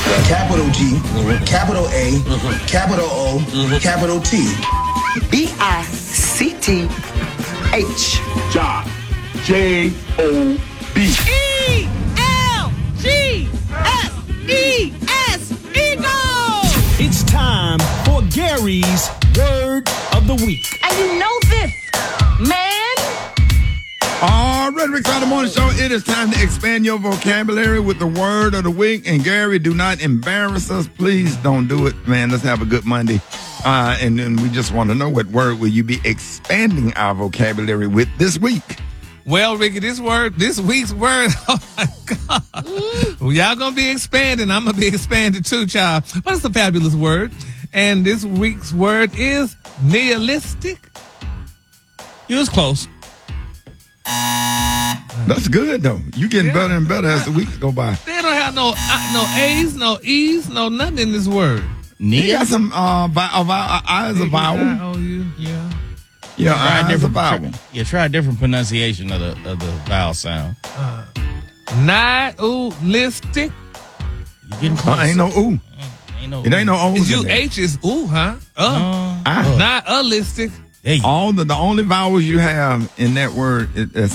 capital G, capital A, capital O, capital T. B-I-C-T-H. Job. J-O-B. E-L-G-S-E-S. Eagle! It's time for Gary's Word of the Week. And you know this, man. All right, Rick Friday Morning Show. It is time to expand your vocabulary with the word of the week. And Gary, do not embarrass us. Please don't do it, man. Let's have a good Monday. And then we just want to know, what word will you be expanding our vocabulary with this week? Well, Ricky, this week's word, oh my God. Well, y'all gonna be expanding. I'm gonna be expanded too, child. But it's a fabulous word. And this week's word is nihilistic. You was close. That's good, though. You getting better and better as the weeks go by. They don't have no A's, no E's, no nothing in this word. You got some I as a vowel. Yeah. Yeah, I as a vowel. Try a different pronunciation of the vowel sound. Nihilistic. You getting close. Ain't no ooh. It ain't no O's. It's U-H is ooh, huh? Nihilistic. The only vowels you have in that word is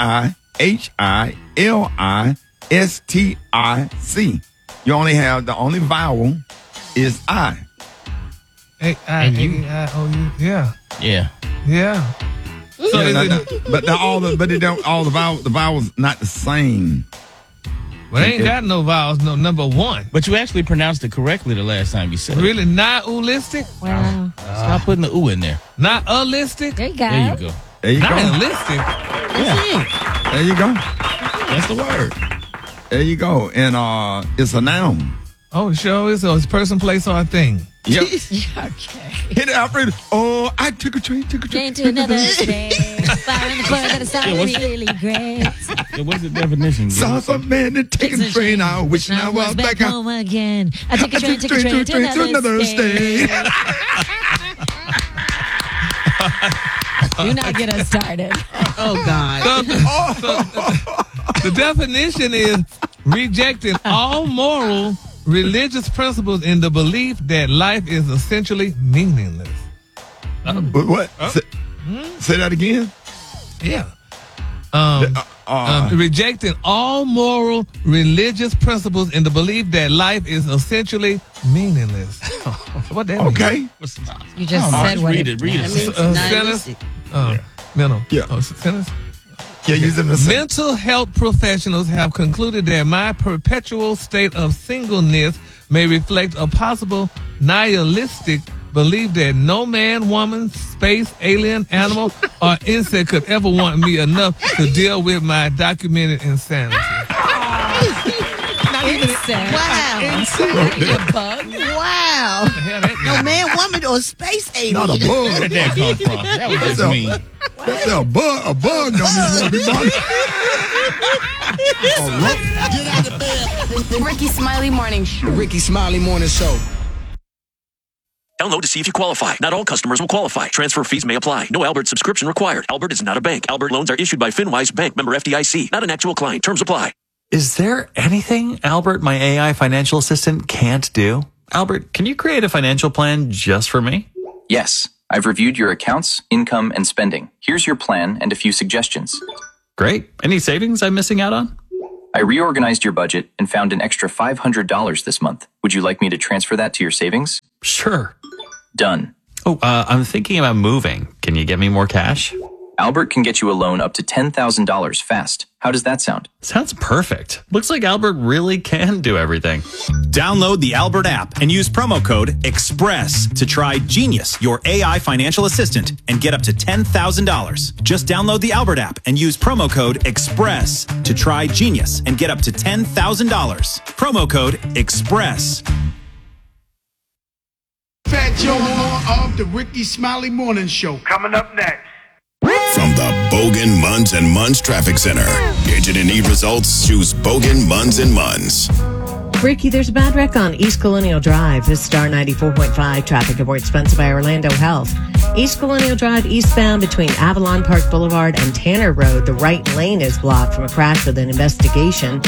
N-I-H-I-L-I-S-T-I-C. You only have, the only vowel is I. A-I-O-U. Yeah. Yeah. Yeah. So all the vowels not the same. Well, they ain't got no vowels, no number one. But you actually pronounced it correctly the last time you said it. Really? Nihilistic? Wow. Stop putting the ooh in there. Nihilistic? There you go. There you go. There you go. Nihilistic? Yeah. There you go. That's the word. There you go. And it's a noun. Oh, sure is. So it's person, place, or a thing. Yep. Okay. Hit it, Alfred. Oh, I took a train. Came to another state. Find the bird that sounded really great. Yeah, what's the definition? Saw some man that taking a train out, wishing I was back home again. I took a train to another state. Do not get us started. Oh, God. The definition is rejecting all moral, religious principles in the belief that life is essentially meaningless. What? Say that again? Yeah. Rejecting all moral, religious principles in the belief that life is essentially meaningless. What that mean? Okay. You just said what read it. Read it. Sentence? Mental. Yeah. Sentence? Yeah, using the same. Mental health professionals have concluded that my perpetual state of singleness may reflect a possible nihilistic belief that no man, woman, space, alien, animal, or insect could ever want me enough to deal with my documented insanity. Insect. Wow. Insect. Bug. Wow. No man, woman, or space alien. Not a bug. Where did that come from? That was just mean. That's a bug. A bug don't even want to be bothered. Get out of bed. The Ricky Smiley Morning Show. The Ricky Smiley Morning Show. Download to see if you qualify. Not all customers will qualify. Transfer fees may apply. No Albert subscription required. Albert is not a bank. Albert loans are issued by FinWise Bank, member FDIC. Not an actual client. Terms apply. Is there anything Albert, my AI financial assistant, can't do? Albert, can you create a financial plan just for me? Yes. I've reviewed your accounts, income, and spending. Here's your plan and a few suggestions. Great. Any savings I'm missing out on? I reorganized your budget and found an extra $500 this month. Would you like me to transfer that to your savings? Sure. Done. Oh, I'm thinking about moving. Can you get me more cash? Albert can get you a loan up to $10,000 fast. How does that sound? Sounds perfect. Looks like Albert really can do everything. Download the Albert app and use promo code EXPRESS to try Genius, your AI financial assistant, and get up to $10,000. Just download the Albert app and use promo code EXPRESS to try Genius and get up to $10,000. Promo code EXPRESS. Fat Joe Moore of the Ricky Smiley Morning Show. Coming up next. From the Bogan, Munz & Munz Traffic Center. Gadget and need results? Choose Bogan, Munz & Munz. Ricky, there's a bad wreck on East Colonial Drive. This is Star 94.5 traffic report sponsored by Orlando Health. East Colonial Drive eastbound between Avalon Park Boulevard and Tanner Road. The right lane is blocked from a crash with an investigation.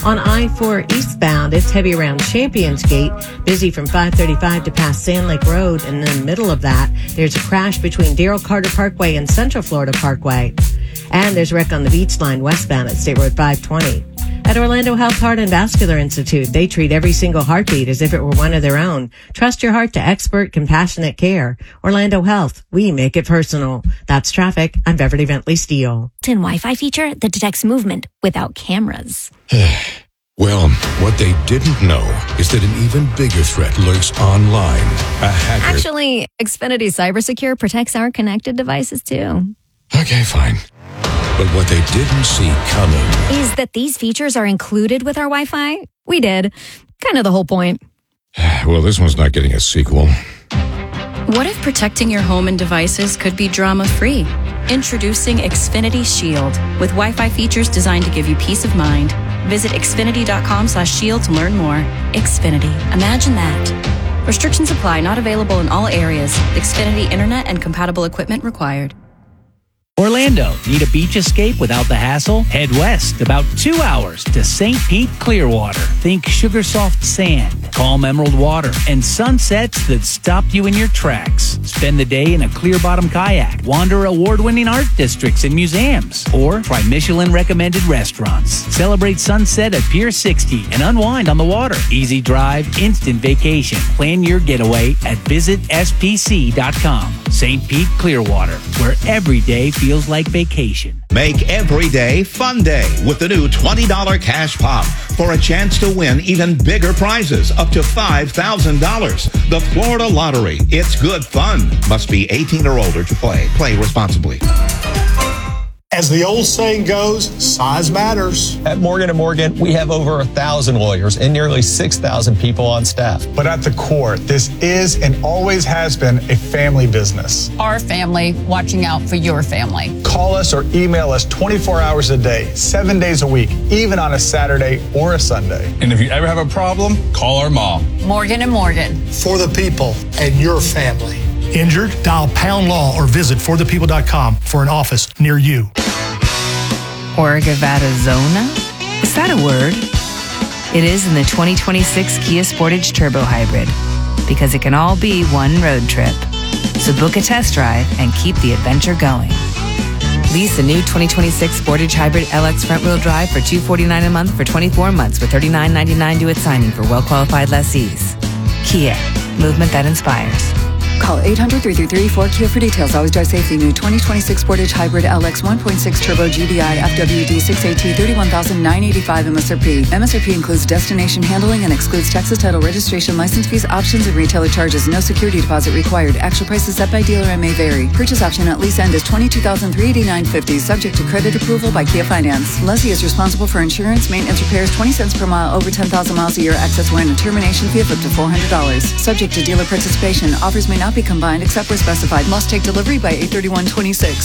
On I-4 eastbound, it's heavy around Champions Gate, busy from 535 to past Sand Lake Road. And in the middle of that, there's a crash between Darrell Carter Parkway and Central Florida Parkway. And there's a wreck on the Beach Line westbound at State Road 520. At Orlando Health Heart and Vascular Institute, they treat every single heartbeat as if it were one of their own. Trust your heart to expert, compassionate care. Orlando Health, we make it personal. That's traffic. I'm Beverly Bentley Steele. Wi-Fi feature that detects movement without cameras. Well, what they didn't know is that an even bigger threat lurks online. A hacker. Actually, Xfinity CyberSecure protects our connected devices too. Okay, fine. But what they didn't see coming is that these features are included with our Wi-Fi. We did. Kind of the whole point. Well, this one's not getting a sequel. What if protecting your home and devices could be drama-free? Introducing Xfinity Shield with Wi-Fi features designed to give you peace of mind. Visit xfinity.com/shield to learn more. Xfinity. Imagine that. Restrictions apply. Not available in all areas. Xfinity Internet and compatible equipment required. Orlando, need a beach escape without the hassle? Head west about 2 hours to St. Pete Clearwater. Think sugar soft sand, calm emerald water, and sunsets that stop you in your tracks. Spend the day in a clear bottom kayak, wander award-winning art districts and museums, or try Michelin recommended restaurants. Celebrate sunset at Pier 60 and unwind on the water. Easy drive, instant vacation. Plan your getaway at visitspc.com. St. Pete Clearwater, where every day feels like vacation. Make every day fun day with the new $20 cash pop for a chance to win even bigger prizes up to $5,000. The Florida Lottery. It's good fun. Must be 18 or older to play. Play responsibly. As the old saying goes, size matters. At Morgan & Morgan, we have over 1,000 lawyers and nearly 6,000 people on staff. But at the core, this is and always has been a family business. Our family watching out for your family. Call us or email us 24 hours a day, 7 days a week, even on a Saturday or a Sunday. And if you ever have a problem, call our mom. Morgan & Morgan. For the people and your family. Injured? Dial Pound Law or visit forthepeople.com for an office near you. Orgavattazona? Is that a word? It is in the 2026 Kia Sportage Turbo Hybrid, because it can all be one road trip. So book a test drive and keep the adventure going. Lease a new 2026 Sportage Hybrid LX front-wheel drive for $249 a month for 24 months with $39.99 due at signing for well-qualified lessees. Kia, movement that inspires. Call 800-333-4KIA for details. Always drive safely. New 2026 Sportage Hybrid LX 1.6 Turbo GDI FWD 6AT 31,985 MSRP. MSRP includes destination handling and excludes Texas title registration, license fees, options, and retailer charges. No security deposit required. Actual prices set by dealer and may vary. Purchase option at lease end is $22,389.50. Subject to credit approval by Kia Finance. Lessee is responsible for insurance, maintenance, repairs, 20 cents per mile over 10,000 miles a year. Excess wear and a termination fee of up to $400. Subject to dealer participation. Offers may not be combined except where specified. Must take delivery by 8/31/26.